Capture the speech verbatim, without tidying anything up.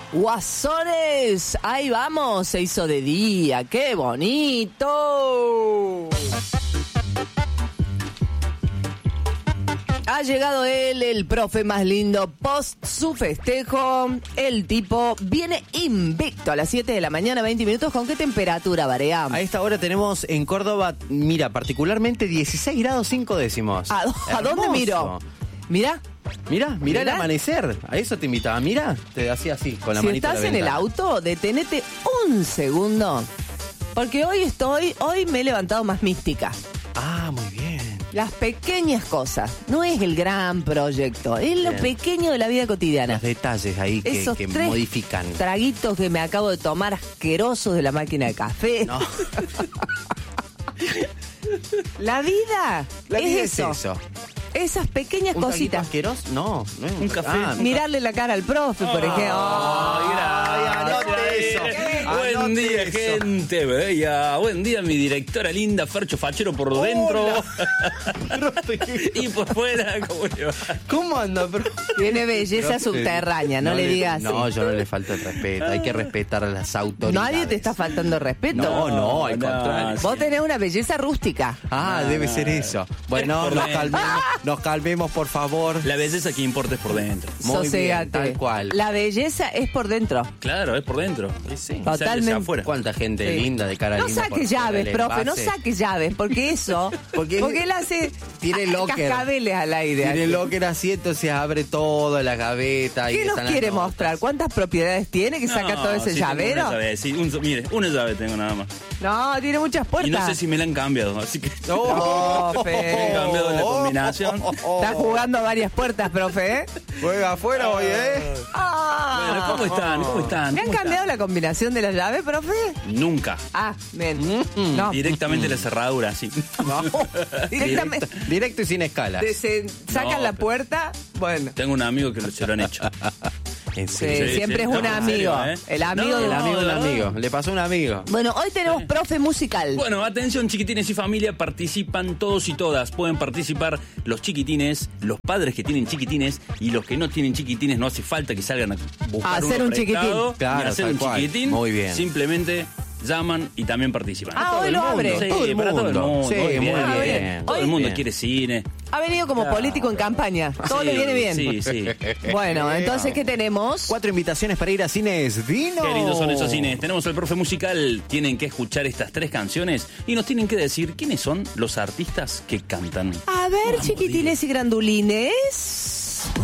Guasones, ahí vamos, se hizo de día, qué bonito. Ha llegado él, el profe más lindo, post su festejo. El tipo viene invicto a las siete de la mañana, veinte minutos. ¿Con qué temperatura, Barea? A esta hora tenemos en Córdoba, mira, particularmente dieciséis grados cinco décimos. ¿A, ¿a dónde miro? Mira. Mira, mira el amanecer. A eso te invitaba. Mira, te hacía así, con la si manita. Si estás en el auto, detenete un segundo. Porque hoy estoy, hoy me he levantado más mística. Ah, muy bien. Las pequeñas cosas. No es el gran proyecto. Es lo bien. Pequeño de la vida cotidiana. Los detalles ahí que, Esos que tres modifican. Traguitos que me acabo de tomar asquerosos de la máquina de café. No. La vida, la es, vida eso. es eso. Esas pequeñas ¿Un cositas. asqueroso? No, no es un, un café. Ah, mirarle la cara al profe, por oh, ejemplo. Oh, Ay, anote eso. Buen Anote día, eso. gente bella. Buen día, mi directora linda, Fercho Fachero por dentro. Y por fuera, ¿cómo le va? ¿Cómo anda, bro? Tiene belleza No, subterránea, no, no le digas No, así. yo no le falto el respeto. Hay que respetar a las autoridades. Nadie te está faltando respeto. No, no, al No, contrario. Vos tenés una belleza rústica. Ah, No, debe no. ser eso. Bueno, nos calmemos, nos calmemos, por favor. La belleza que importa es por dentro. Muy Sosegate. bien, tal cual. La belleza es por dentro. Claro, es por dentro. Sí, sí. Totalmente. Sale afuera. ¿Cuánta gente Sí. linda, de cara No linda? saque llaves, profe, no saque llaves, porque eso, Porque- porque él hace Tiene locker. cascabeles al aire. Tiene así. locker así, entonces abre todo, la gaveta. y ¿Qué nos están las quiere notas. mostrar? ¿Cuántas propiedades tiene que saca No, todo ese sí, tengo llavero? Una llave, sí, un- mire, una llave tengo nada más. No, tiene muchas puertas. Y no sé si me la han cambiado, así que Oh, Profe. he cambiado la combinación. Está jugando a varias puertas, profe, ¿eh? Juega afuera hoy, ¿eh? Ah. Bueno, ¿cómo están? ¿Cómo están? ¿Le han ¿Cómo cambiado están? la combinación de las llaves, profe? Nunca. Ah, bien. No. Directamente la cerradura, sí. No. Directamente. Directo, directo y sin escala. De- se sacan No, la pero- puerta. Bueno. Tengo un amigo que lo- se lo han hecho. En Sí, serio. siempre es no, un en amigo. serio, ¿eh? El amigo No, de El un amigo de un ¿verdad? amigo. Le pasó a un amigo. Bueno, hoy tenemos profe musical. Bueno, atención, chiquitines y familia, participan todos y todas. Pueden participar los chiquitines, los padres que tienen chiquitines y los que no tienen chiquitines. No hace falta que salgan a buscar A hacer uno un chiquitín. prestado, Claro, ni a hacer tal un cual. chiquitín. Muy bien. Simplemente llaman y también participan. Ah, Todo hoy el lo mundo. abre. Sí, todo el para todo el mundo. mundo. Sí, Hoy muy bien. bien. Todo Hoy el mundo bien. quiere cine. Ha venido como Claro. político en campaña. Todo Sí, le viene bien. Sí, sí. Bueno, entonces, ¿qué tenemos? Cuatro invitaciones para ir a cines. ¡Vino! Qué lindos son esos cines. Tenemos el profe musical. Tienen que escuchar estas tres canciones y nos tienen que decir quiénes son los artistas que cantan. A ver, Vamos, chiquitines y grandulines.